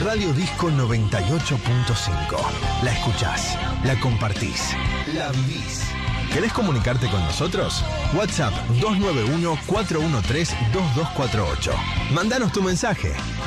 Radio Disco 98.5. La escuchás, la compartís, la vivís. ¿Querés comunicarte con nosotros? WhatsApp 291-413-2248. Mandanos tu mensaje.